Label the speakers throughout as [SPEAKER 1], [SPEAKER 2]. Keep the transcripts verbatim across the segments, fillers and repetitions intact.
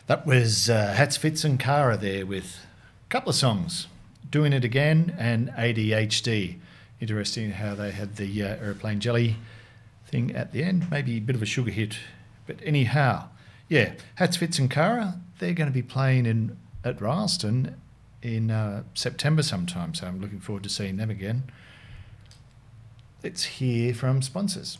[SPEAKER 1] That was uh, Hats, Fitz and Cara there with a couple of songs, Doing It Again and A D H D. Interesting how they had the uh, Aeroplane Jelly thing at the end, maybe a bit of a sugar hit. But anyhow, yeah, Hats, Fitz and Cara, they're going to be playing in at Rylstone in uh, September sometime, so I'm looking forward to seeing them again. Let's hear from sponsors.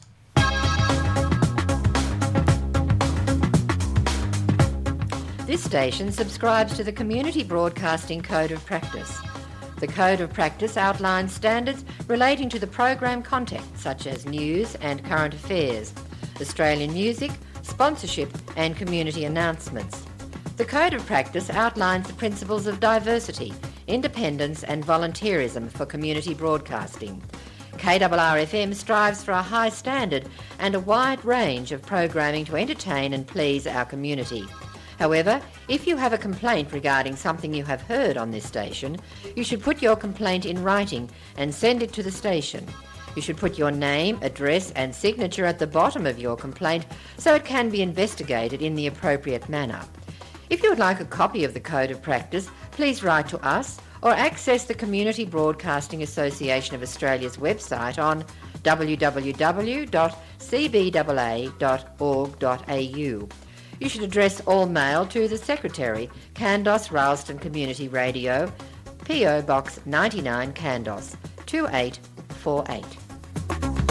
[SPEAKER 2] This station subscribes to the Community Broadcasting Code of Practice. The Code of Practice outlines standards relating to the program content, such as news and current affairs, Australian music, sponsorship and community announcements. The Code of Practice outlines the principles of diversity, independence and volunteerism for community broadcasting. K R R F M strives for a high standard and a wide range of programming to entertain and please our community. However, if you have a complaint regarding something you have heard on this station, you should put your complaint in writing and send it to the station. You should put your name, address and signature at the bottom of your complaint so it can be investigated in the appropriate manner. If you would like a copy of the Code of Practice, please write to us or access the Community Broadcasting Association of Australia's website on w w w dot c b a a dot org dot a u. You should address all mail to the Secretary, Kandos Rylstone Community Radio, P O Box ninety-nine, Kandos, two eight four eight.